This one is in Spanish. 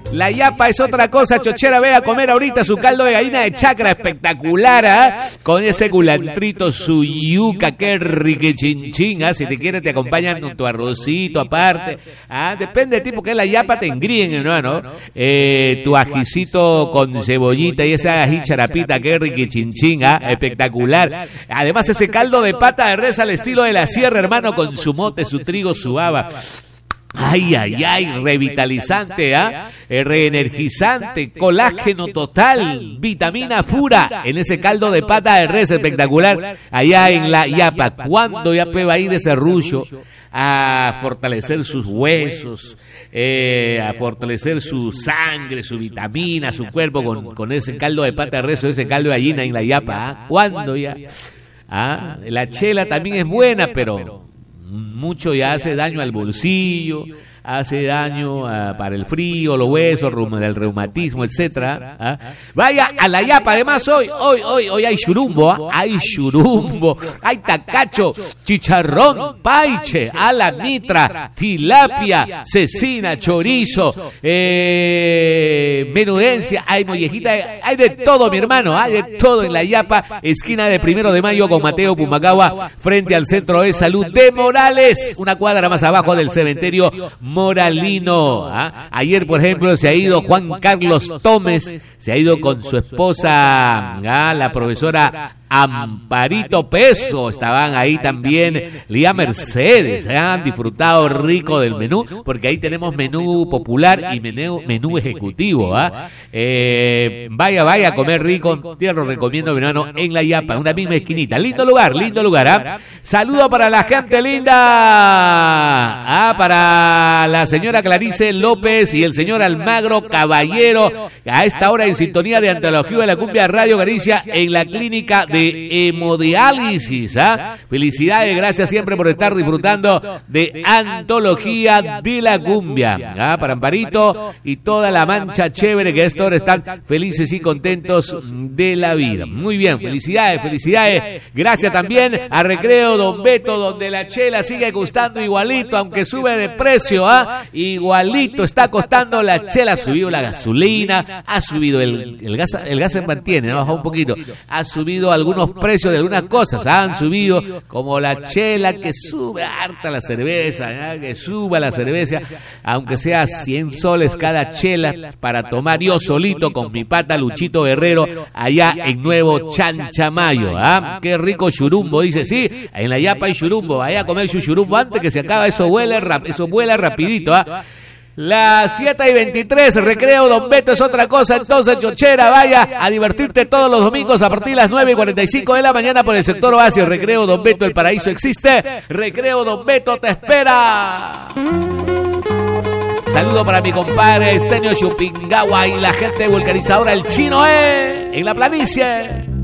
La yapa es otra cosa, chochera. Ve a comer ahorita su caldo de gallina de chacra, espectacular, ¿ah? Con ese culantrito, su yuca, qué riquechinchín, ¿ah? Si te quieres te acompañan con tu arrocito aparte, ¿ah? Depende del tipo que es la yapa, te engríen, hermano. Tu ajicito con cebollita y esa ají charapita, qué riquechinchín, ¿ah? Espectacular. Además ese caldo de pata de res al estilo de la sierra, hermano, con su mote, su trigo, su haba. Ay, ay, ay, revitalizante, ¿ah? Reenergizante, colágeno total, vitamina pura en ese caldo de pata de res espectacular allá en la yapa. ¿Cuándo ya va a ir ese rullo a fortalecer sus huesos, a fortalecer su sangre, su vitamina, su cuerpo con ese caldo de pata de res o ese caldo de gallina en la yapa? ¿Ah? ¿Cuándo ya? ¿Ah? La chela también es buena, pero mucho ya hace daño al bolsillo, hace daño para el frío, los huesos, el reumatismo, etcétera. ¿Ah? Vaya a la yapa, además hoy hay churumbo, ¿ah? Hay churumbo, hay tacacho, chicharrón, paiche, a la mitra, tilapia, cecina, chorizo, menudencia, hay mollejita, hay de todo, mi hermano, hay de todo en la yapa, esquina de 1 de Mayo con Mateo Pumacagua, frente al Centro de Salud de Morales, una cuadra más abajo del cementerio Moralino. ¿Ah? Ayer, por ejemplo, se ha ido Juan Carlos Tomes, se ha ido con su esposa, la profesora Amparito Peso, estaban ahí también Lía Mercedes, han disfrutado rico del menú, porque ahí tenemos menú popular y menú ejecutivo. Vaya a comer rico, te lo recomiendo, mi hermano, en la yapa, una misma esquinita, lindo lugar, ¿ah? Saludo para la gente linda, para la señora Clarice López y el señor Almagro Caballero, a esta hora en sintonía de Antología de la Cumbia Radio Galicia en la clínica de hemodiálisis. Felicidades, gracias siempre por estar disfrutando de Antología de la Cumbia. Para Amparito y toda la mancha chévere que a esta hora están felices y contentos de la vida. Muy bien, felicidades. Gracias también a Recreo Don Beto, donde la chela sigue costando igualito, aunque sube de precio, igualito está costando la chela. Ha subido la gasolina, ha subido el gas se mantiene, ha bajado un poquito, ha subido algunos precios de algunas cosas, han subido, como la chela, que sube harta la cerveza, que suba la cerveza, aunque sea 100 soles cada chela para tomar yo solito con mi pata Luchito Guerrero allá en Nuevo Chanchamayo. Qué rico churumbo, dice, sí, en la yapa hay churumbo, vaya a comer su churumbo antes que se acaba, eso vuela rapidito. Las 7:23, Recreo Don Beto es otra cosa, entonces chochera, vaya a divertirte todos los domingos a partir de las 9:45 de la mañana por el sector oasis. Recreo Don Beto, el paraíso existe, Recreo Don Beto te espera. Saludo para mi compadre Estenio Chupingawa y la gente vulcanizadora El Chino, en la planicie.